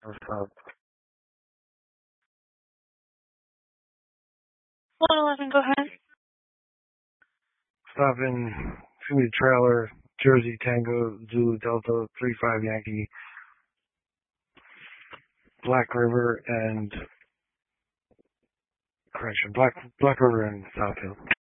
South. 111, go ahead. Stop in Philly Trailer, Jersey Tango, Zulu Delta, 35 Yankee, Black River and Black River and Southfield.